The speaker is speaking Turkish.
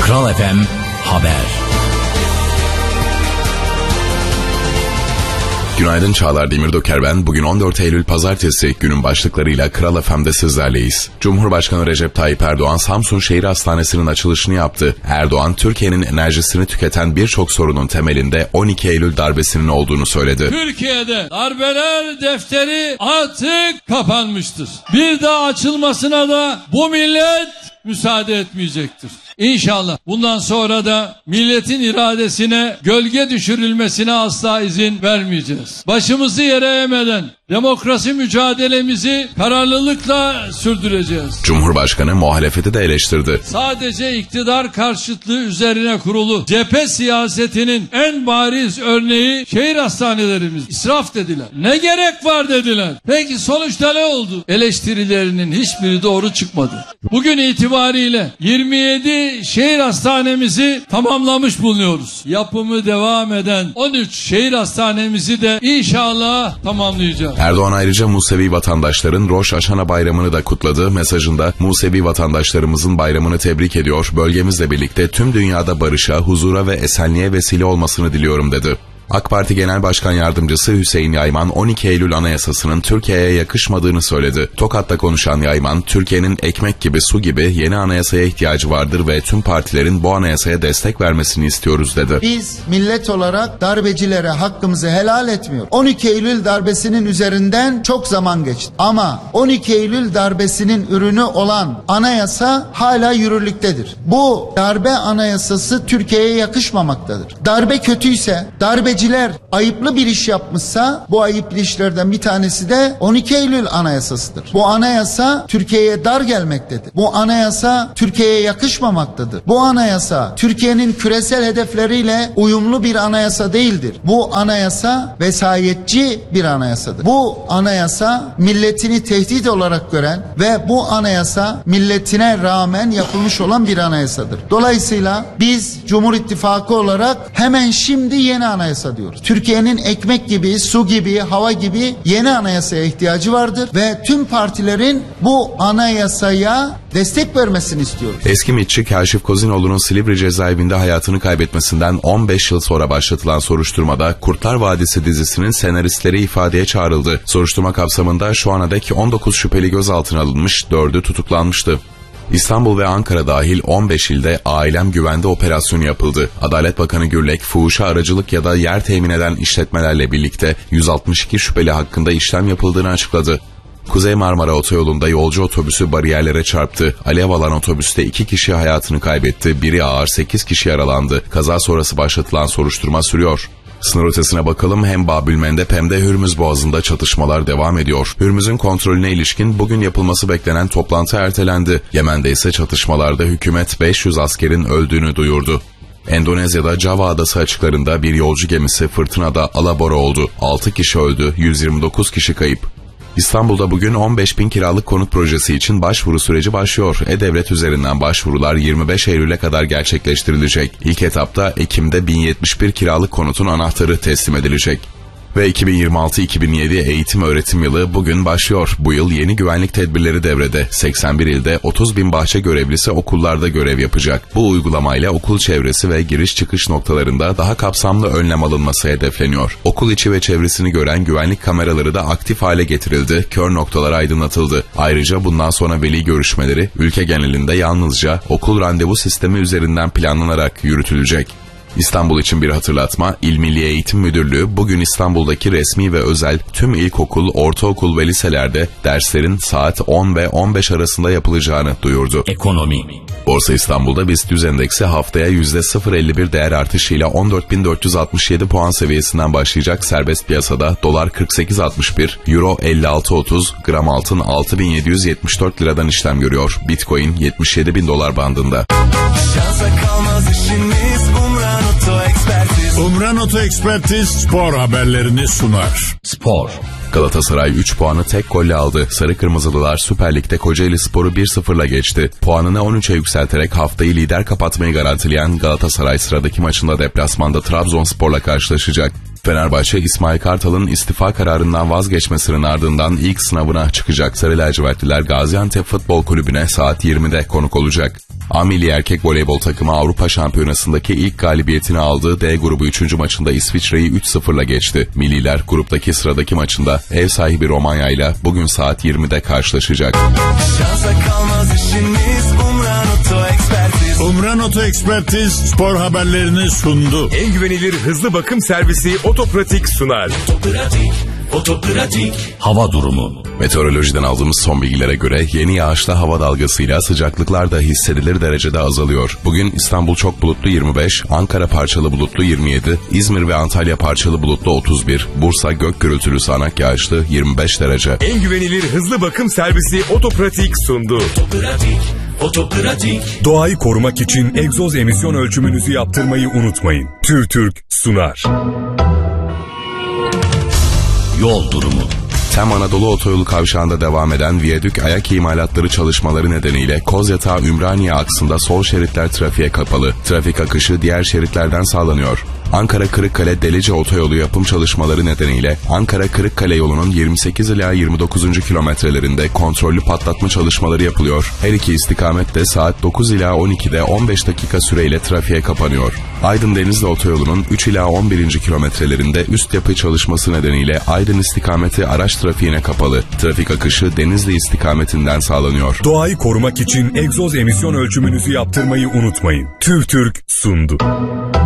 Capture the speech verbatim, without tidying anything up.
Kral F M Haber. Günaydın, Çağlar Demirdöker ben. Bugün on dört Eylül Pazartesi, günün başlıklarıyla Kral F M'de sizlerleyiz. Cumhurbaşkanı Recep Tayyip Erdoğan Samsun Şehir Hastanesi'nin açılışını yaptı. Erdoğan, Türkiye'nin enerjisini tüketen birçok sorunun temelinde on iki Eylül darbesinin olduğunu söyledi. Türkiye'de darbeler defteri artık kapanmıştır. Bir daha açılmasına da bu millet müsaade etmeyecektir. İnşallah bundan sonra da milletin iradesine gölge düşürülmesine asla izin vermeyeceğiz. Başımızı yere eğmeden demokrasi mücadelemizi kararlılıkla sürdüreceğiz. Cumhurbaşkanı muhalefeti de eleştirdi. Sadece iktidar karşıtlığı üzerine kurulu cephe siyasetinin en bariz örneği şehir hastanelerimiz. İsraf dediler. Ne gerek var dediler. Peki sonuçta ne oldu? Eleştirilerinin hiçbiri doğru çıkmadı. Bugün itibariyle yirmi yedi şehir hastanemizi tamamlamış bulunuyoruz. Yapımı devam eden on üç şehir hastanemizi de inşallah tamamlayacağız. Erdoğan ayrıca Musevi vatandaşların Roş Haşana bayramını da kutladı. Mesajında Musevi vatandaşlarımızın bayramını tebrik ediyor. Bölgemizle birlikte tüm dünyada barışa, huzura ve esenliğe vesile olmasını diliyorum dedi. AK Parti Genel Başkan Yardımcısı Hüseyin Yayman on iki Eylül Anayasası'nın Türkiye'ye yakışmadığını söyledi. Tokat'ta konuşan Yayman, Türkiye'nin ekmek gibi su gibi yeni anayasaya ihtiyacı vardır ve tüm partilerin bu anayasaya destek vermesini istiyoruz dedi. Biz millet olarak darbecilere hakkımızı helal etmiyor. on iki Eylül darbesinin üzerinden çok zaman geçti. Ama on iki Eylül darbesinin ürünü olan anayasa hala yürürlüktedir. Bu darbe anayasası Türkiye'ye yakışmamaktadır. Darbe kötüyse, darbe ayıplı bir iş yapmışsa bu ayıplı işlerden bir tanesi de on iki Eylül Anayasası'dır. Bu anayasa Türkiye'ye dar gelmektedir. Bu anayasa Türkiye'ye yakışmamaktadır. Bu anayasa Türkiye'nin küresel hedefleriyle uyumlu bir anayasa değildir. Bu anayasa vesayetçi bir anayasadır. Bu anayasa milletini tehdit olarak gören ve bu anayasa milletine rağmen yapılmış olan bir anayasadır. Dolayısıyla biz Cumhur İttifakı olarak hemen şimdi yeni anayasa diyoruz. Türkiye'nin ekmek gibi, su gibi, hava gibi yeni anayasaya ihtiyacı vardır ve tüm partilerin bu anayasaya destek vermesini istiyoruz. Eski MİT'çi Kaşif Kozinoğlu'nun Silivri cezaevinde hayatını kaybetmesinden on beş yıl sonra başlatılan soruşturmada Kurtlar Vadisi dizisinin senaristleri ifadeye çağrıldı. Soruşturma kapsamında şu ana dek on dokuz şüpheli gözaltına alınmış, dördü tutuklanmıştı. İstanbul ve Ankara dahil on beş ilde ailem güvende operasyonu yapıldı. Adalet Bakanı Gürlek, fuhuşa aracılık ya da yer temin eden işletmelerle birlikte yüz altmış iki şüpheli hakkında işlem yapıldığını açıkladı. Kuzey Marmara Otoyolu'nda yolcu otobüsü bariyerlere çarptı. Alev alan otobüste iki kişi hayatını kaybetti. Biri ağır, sekiz kişi yaralandı. Kaza sonrası başlatılan soruşturma sürüyor. Sınır ötesine bakalım, hem Babülmendep hem de Hürmüz Boğazı'nda çatışmalar devam ediyor. Hürmüz'ün kontrolüne ilişkin bugün yapılması beklenen toplantı ertelendi. Yemen'de ise çatışmalarda hükümet beş yüz askerin öldüğünü duyurdu. Endonezya'da Java Adası açıklarında bir yolcu gemisi fırtınada alabora oldu. altı kişi öldü, yüz yirmi dokuz kişi kayıp. İstanbul'da bugün on beş bin kiralık konut projesi için başvuru süreci başlıyor. E-Devlet üzerinden başvurular yirmi beş Eylül'e kadar gerçekleştirilecek. İlk etapta Ekim'de bin yetmiş bir kiralık konutun anahtarı teslim edilecek. Ve iki bin yirmi altı iki bin yedi eğitim öğretim yılı bugün başlıyor. Bu yıl yeni güvenlik tedbirleri devrede. seksen bir ilde otuz bin bahçe görevlisi okullarda görev yapacak. Bu uygulamayla okul çevresi ve giriş çıkış noktalarında daha kapsamlı önlem alınması hedefleniyor. Okul içi ve çevresini gören güvenlik kameraları da aktif hale getirildi. Kör noktalar aydınlatıldı. Ayrıca bundan sonra veli görüşmeleri ülke genelinde yalnızca okul randevu sistemi üzerinden planlanarak yürütülecek. İstanbul için bir hatırlatma, İl Milli Eğitim Müdürlüğü bugün İstanbul'daki resmi ve özel tüm ilkokul, ortaokul ve liselerde derslerin saat on ve on beş arasında yapılacağını duyurdu. Ekonomi. Borsa İstanbul'da BIST yüz endeksi haftaya yüzde sıfır virgül elli bir değer artışıyla on dört bin dört yüz altmış yedi puan seviyesinden başlayacak. Serbest piyasada dolar kırk sekiz altmış bir, euro elli altı otuz, gram altın altı bin yedi yüz yetmiş dört liradan işlem görüyor. Bitcoin yetmiş yedi bin dolar bandında. Şansa kalmaz işimiz, Umran Oto Ekspertiz. Umran Oto Ekspertiz spor haberlerini sunar. Spor. Galatasaray üç puanı tek golle aldı. Sarı Kırmızılılar Süper Lig'de Kocaeli Spor'u bir sıfırla geçti. Puanını on üçe yükselterek haftayı lider kapatmayı garantileyen Galatasaray sıradaki maçında deplasmanda Trabzonspor'la karşılaşacak. Fenerbahçe, İsmail Kartal'ın istifa kararından vazgeçmesinin ardından ilk sınavına çıkacak. Sarı lacivertliler Gaziantep Futbol Kulübü'ne saat yirmide konuk olacak. A Milli Erkek Voleybol takımı Avrupa Şampiyonası'ndaki ilk galibiyetini aldığı D grubu üçüncü maçında İsviçre'yi üç sıfırla geçti. Milliler gruptaki sıradaki maçında ev sahibi Romanya ile bugün saat yirmide karşılaşacak. Şansa kalmaz işimiz, Umran Oto Ekspertiz. Umran Oto Ekspertiz spor haberlerini sundu. En güvenilir hızlı bakım servisi Otopratik sunar. Otopratik, Otopratik. Hava durumu. Meteorolojiden aldığımız son bilgilere göre yeni yağışlı hava dalgasıyla sıcaklıklar da hissedilir derecede azalıyor. Bugün İstanbul çok bulutlu yirmi beş, Ankara parçalı bulutlu yirmi yedi, İzmir ve Antalya parçalı bulutlu otuz bir, Bursa gök gürültülü sağanak yağışlı yirmi beş derece. En güvenilir hızlı bakım servisi Otopratik sundu. Otopratik, Otopratik. Doğayı korumak için egzoz emisyon ölçümünüzü yaptırmayı unutmayın. TÜRTÜRK sunar. Yol durumu. Tem Anadolu Otoyolu kavşağında devam eden viyadük ayak imalatları çalışmaları nedeniyle Kozyatağı-Ümraniye aksında sol şeritler trafiğe kapalı. Trafik akışı diğer şeritlerden sağlanıyor. Ankara-Kırıkkale Delice Otoyolu yapım çalışmaları nedeniyle Ankara-Kırıkkale yolunun yirmi sekiz ila yirmi dokuzuncu kilometrelerinde kontrollü patlatma çalışmaları yapılıyor. Her iki istikamet de saat dokuz ila on ikide on beş dakika süreyle trafiğe kapanıyor. Aydın-Denizli Otoyolu'nun üç ila on birinci kilometrelerinde üst yapı çalışması nedeniyle Aydın istikameti araç trafiğine kapalı. Trafik akışı Denizli istikametinden sağlanıyor. Doğayı korumak için egzoz emisyon ölçümünüzü yaptırmayı unutmayın. TÜRTÜRK sundu.